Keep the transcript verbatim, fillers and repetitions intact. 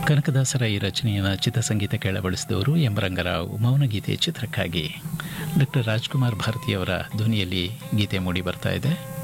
ಕನಕದಾಸರ ಈ ರಚನೆಯನ್ನು ಚಿತ್ರಸಂಗೀತ ಕೇಳಬಡಿಸಿದವರು ಎಂ ರಂಗರಾವ್. ಮೌನಗೀತೆ ಚಿತ್ರಕ್ಕಾಗಿ ಡಾಕ್ಟರ್ ರಾಜ್ಕುಮಾರ್ ಭಾರತಿಯವರ ಧ್ವನಿಯಲ್ಲಿ ಗೀತೆ ಮೂಡಿ ಬರ್ತಾ ಇದೆ.